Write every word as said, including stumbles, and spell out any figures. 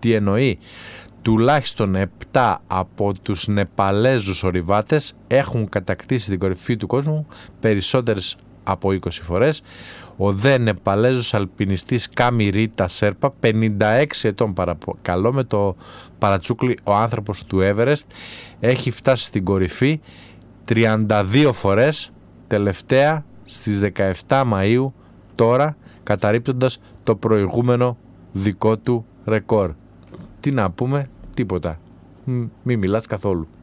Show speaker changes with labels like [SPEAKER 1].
[SPEAKER 1] Τι εννοεί? Τουλάχιστον επτά από τους Νεπαλέζους ορειβάτες έχουν κατακτήσει την κορυφή του κόσμου περισσότερες από είκοσι φορές. Ο δε Νεπαλέζος αλπινιστής Κάμι Ρίτα Σέρπα, πενήντα έξι ετών παρακαλώ, με το παρατσούκλι ο άνθρωπος του Έβερεστ, έχει φτάσει στην κορυφή τριάντα δύο φορές, τελευταία στις δεκαεπτά Μαΐου τώρα, καταρρίπτοντας το προηγούμενο δικό του ρεκόρ. Τι να πούμε, τίποτα. Μη μιλάς καθόλου.